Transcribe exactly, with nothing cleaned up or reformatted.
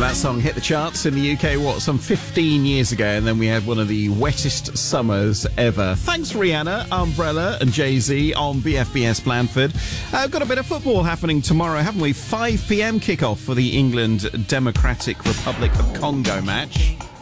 that song hit the charts in the U K, what, some fifteen years ago, and then we had one of the wettest summers ever. Thanks, Rihanna, Umbrella and Jay-Z on B F B S Blandford. Uh, we've got a bit of football happening tomorrow, haven't we? five p.m. kickoff for the England Democratic Republic of Congo match.